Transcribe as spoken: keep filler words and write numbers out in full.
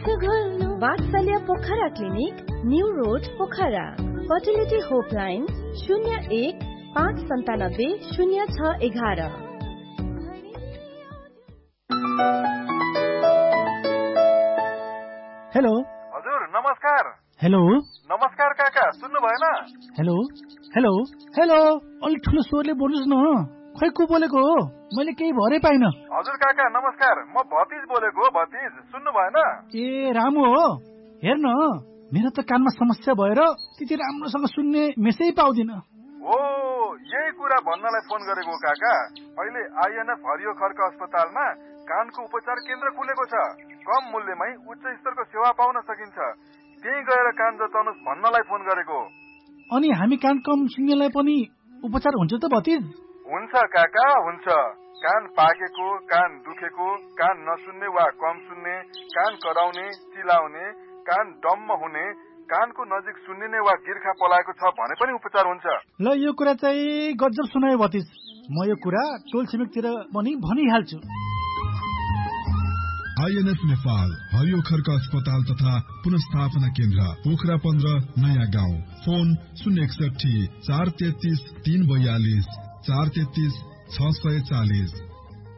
वात्सल्य Pokhara clinic, new road Pokhara. Fertility होपलाइन शून्य एक पाँच सन्तानब्बे शून्य छ एघार। हेलो हजुर नमस्कार। हेलो नमस्कार काका, सुन्नु भएन? हेलो हेलो हेलो अलि ठुलो स्वरले बोल्नुस् न। खै को बोलेको हो? मैले केही भरै पाइन। हजुर काका नमस्कार, म भतिज बोलेको हो। भतिज सुन्नु भएन? ए रामु हो। हेर्न मेरो त कानमा समस्या भएर त्यति राम्रोसँग सुन्ने मेसै पाउँदिन। हो यही कुरा भन्नलाई फोन गरेको काका। अहिले आइएनएफ हरियो खर्क अस्पतालमा कानको उपचार केन्द्र खुलेको छ। कम मूल्यमै उच्च स्तरको सेवा पाउन सकिन्छ। त्यही गएर कान जचाउनुस् भन्नलाई फोन गरेको। अनि हामी कान कम सुन्नेलाई पनि उपचार हुन्छ त भतिज? हुन्छ काका हुन्छ। कान पाकेको, कान दुखेको, कान नसुन्ने वा कम सुन्ने, कान कराउने, चिलाउने, कान डम्म हुने, कानको नजिक सुन्निने वा गिर्खा पलाएको छ भने पनि उपचार हुन्छ। ल यो कुरा चाहिँ गजब सुनायो भतिज। म यो कुरा टोल छिमेकतिर पनि भनिहाल्छु। आइएनएफ नेपाल हरियो खर्क अस्पताल तथा पुनस्थापना केन्द्र पोखरा पन्ध्र नयाँ गाउँ। फोन शून्य एकसठी चार तेत्तीस तीन बयालीस चार तेत्तीस छ सय चालीस।